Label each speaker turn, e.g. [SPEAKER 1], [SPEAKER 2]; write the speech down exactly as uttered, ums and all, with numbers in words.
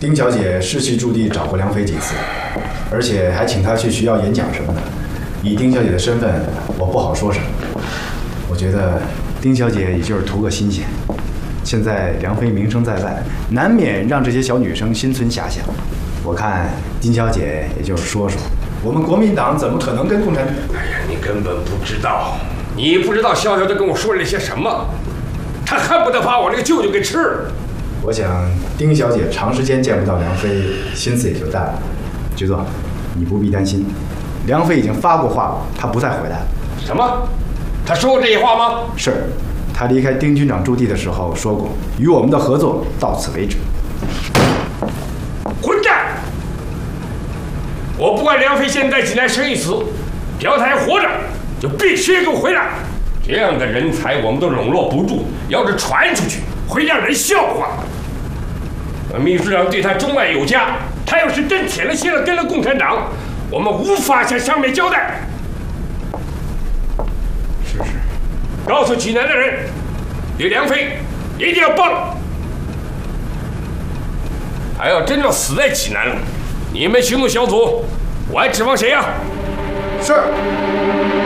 [SPEAKER 1] 丁小姐是去驻地找过梁飞几次，而且还请她去学校演讲什么的。以丁小姐的身份，我不好说什么。我觉得丁小姐也就是图个新鲜。现在梁飞名声在外，难免让这些小女生心存遐想。我看丁小姐也就是说说，我们国民党怎么可能跟共产？
[SPEAKER 2] 哎呀，你根本不知道，你不知道潇潇都跟我说了些什么，他恨不得把我这个舅舅给吃了。
[SPEAKER 1] 我想丁小姐长时间见不到梁飞，心思也就淡了。局座，你不必担心，梁飞已经发过话了，他不再回来了。
[SPEAKER 2] 什么？他说过这些话吗？
[SPEAKER 1] 是，他离开丁军长驻地的时候说过，与我们的合作到此为止。
[SPEAKER 2] 混蛋！我不管梁飞现在济南生与死，只要他还活着，就必须给我回来。这样的人才我们都笼络不住，要是传出去，会让人笑话。秘书长对他钟爱有加，他要是真铁了心了跟了共产党，我们无法向上面交代。
[SPEAKER 1] 是是。
[SPEAKER 2] 告诉济南的人，对梁飞一定要帮。还要真要死在济南了，你们行动小组，我还指望谁呀？
[SPEAKER 1] 是。